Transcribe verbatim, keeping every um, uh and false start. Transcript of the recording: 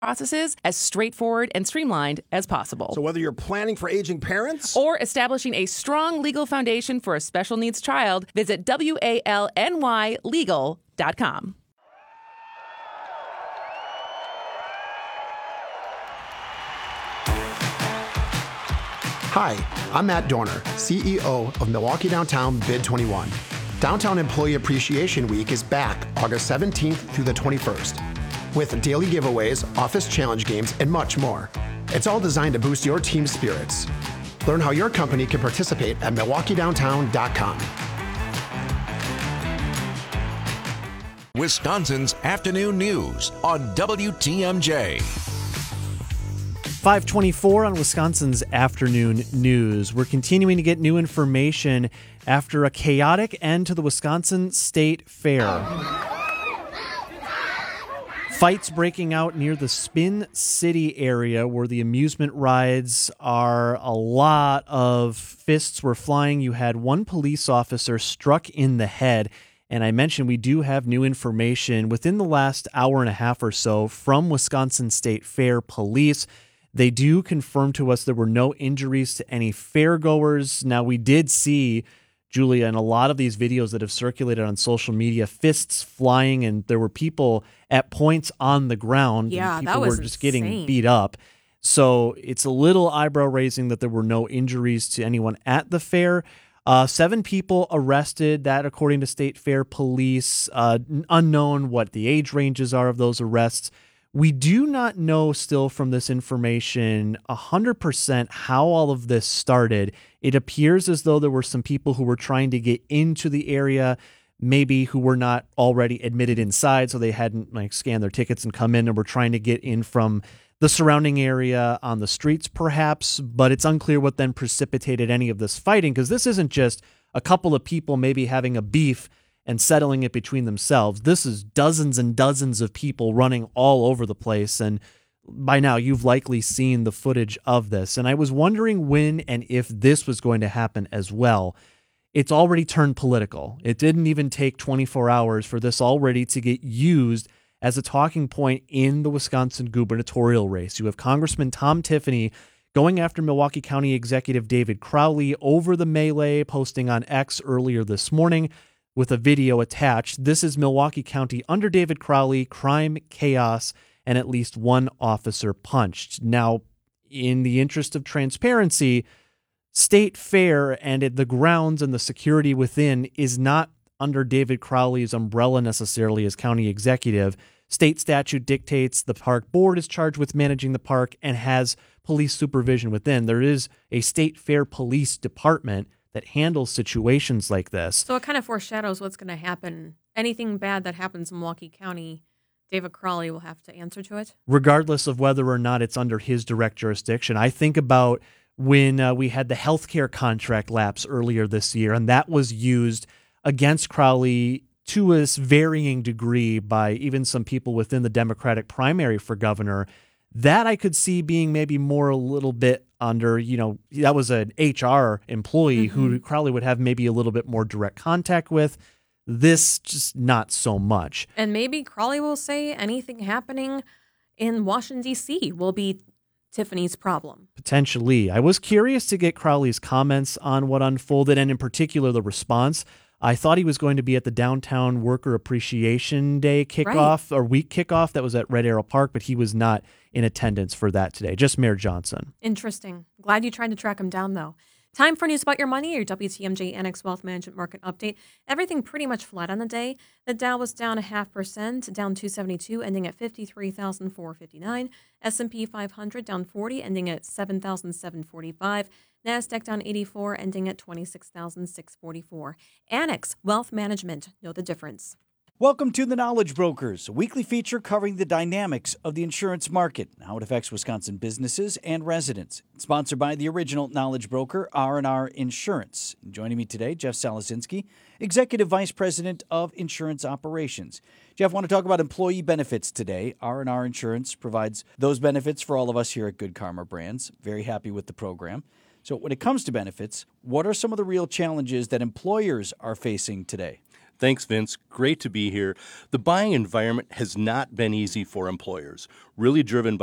processes as straightforward and streamlined as possible. So whether you're planning for aging parents or establishing a strong legal foundation for a special needs child, visit W A L N Y legal dot com. Hi, I'm Matt Dorner, C E O of Milwaukee Downtown Bid twenty-one. Downtown Employee Appreciation Week is back August seventeenth through the twenty-first, with daily giveaways, office challenge games, and much more. It's all designed to boost your team's spirits. Learn how your company can participate at milwaukee downtown dot com. Wisconsin's Afternoon News on W T M J. five twenty-four on Wisconsin's Afternoon News. We're continuing to get new information after a chaotic end to the Wisconsin State Fair. Fights breaking out near the Spin City area where the amusement rides are. A lot of fists were flying. You had one police officer struck in the head. And I mentioned we do have new information within the last hour and a half or so from Wisconsin State Fair Police. They do confirm to us there were no injuries to any fairgoers. Now, we did see, Julia, in a lot of these videos that have circulated on social media, fists flying, and there were people at points on the ground. Yeah, and people that was were just insane. getting beat up. So it's a little eyebrow raising that there were no injuries to anyone at the fair. Uh, seven people arrested, that according to State Fair Police. Uh, unknown what the age ranges are of those arrests. We do not know still from this information one hundred percent how all of this started. It appears as though there were some people who were trying to get into the area, maybe who were not already admitted inside, so they hadn't like scanned their tickets and come in and were trying to get in from the surrounding area on the streets perhaps, but it's unclear what then precipitated any of this fighting, because this isn't just a couple of people maybe having a beef and settling it between themselves. This is dozens and dozens of people running all over the place, and by now you've likely seen the footage of this. And I was wondering when and if this was going to happen as well. It's already turned political. It didn't even take twenty-four hours for this already to get used as a talking point in the Wisconsin gubernatorial race. You have Congressman Tom Tiffany going after Milwaukee County Executive David Crowley over the melee, posting on X earlier this morning with a video attached. This is Milwaukee County under David Crowley, crime, chaos, and at least one officer punched. Now, in the interest of transparency, State Fair and the grounds and the security within is not under David Crowley's umbrella necessarily as county executive. State statute dictates the park board is charged with managing the park and has police supervision within. There is a State Fair Police Department that handles situations like this. So it kind of foreshadows what's going to happen. Anything bad that happens in Milwaukee County, David Crowley will have to answer to it. Regardless of whether or not it's under his direct jurisdiction. I think about when uh, we had the healthcare contract lapse earlier this year, and that was used against Crowley to a varying degree by even some people within the Democratic primary for governor. That I could see being maybe more a little bit under, you know, that was an H R employee mm-hmm. who Crowley would have maybe a little bit more direct contact with. This just not so much. And maybe Crowley will say anything happening in Washington, D C will be Tiffany's problem. Potentially. I was curious to get Crowley's comments on what unfolded, and in particular the response. I thought he was going to be at the Downtown Worker Appreciation Day kickoff right. or week kickoff that was at Red Arrow Park, but he was not in attendance for that today. Just Mayor Johnson. Interesting. Glad you tried to track him down, though. Time for news about your money, your W T M J Annex Wealth Management Market Update. Everything pretty much flat on the day. The Dow was down a half percent, down two seventy-two, ending at fifty-three thousand four hundred fifty-nine. S and P five hundred down forty, ending at seven thousand seven hundred forty-five. NASDAQ down eighty-four, ending at twenty-six thousand six hundred forty-four. Annex Wealth Management. Know the difference. Welcome to The Knowledge Brokers, a weekly feature covering the dynamics of the insurance market and how it affects Wisconsin businesses and residents. Sponsored by the original Knowledge Broker, R and R Insurance. Joining me today, Jeff Salasinski, Executive Vice President of Insurance Operations. Jeff, I want to talk about employee benefits today. R and R Insurance provides those benefits for all of us here at Good Karma Brands. Very happy with the program. So when it comes to benefits, what are some of the real challenges that employers are facing today? Thanks, Vince. Great to be here. The buying environment has not been easy for employers, really driven by